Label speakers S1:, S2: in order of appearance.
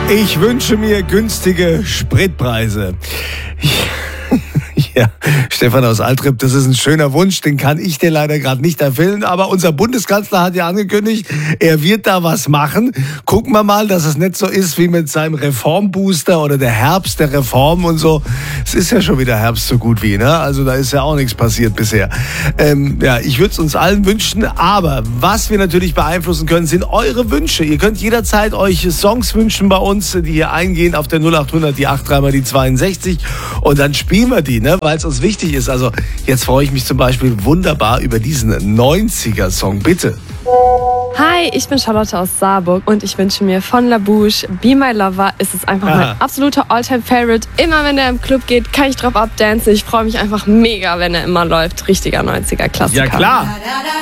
S1: Ich wünsche mir günstige Spritpreise. Ja, Stefan aus Altrip, das ist ein schöner Wunsch, den kann ich dir leider gerade nicht erfüllen, aber unser Bundeskanzler hat ja angekündigt, er wird da was machen. Gucken wir mal, dass es nicht so ist wie mit seinem Reformbooster oder der Herbst der Reform und so. Es ist ja schon wieder Herbst so gut wie, ne? Also da ist ja auch nichts passiert bisher. Ja, ich würde es uns allen wünschen, aber was wir natürlich beeinflussen können, sind eure Wünsche. Ihr könnt jederzeit euch Songs wünschen bei uns, die hier eingehen auf der 0800, die 83 mal die 62 und dann spielen wir die, ne? Weil es uns wichtig ist. Also jetzt freue ich mich zum Beispiel wunderbar über diesen 90er-Song. Bitte.
S2: Hi, ich bin Charlotte aus Saarburg und ich wünsche mir von La Bouche Be My Lover. Es ist einfach mein absoluter All-Time-Favorite. Immer wenn er im Club geht, kann ich drauf abdancen. Ich freue mich einfach mega, wenn er immer läuft. Richtiger 90er-Klassiker.
S1: Ja, klar.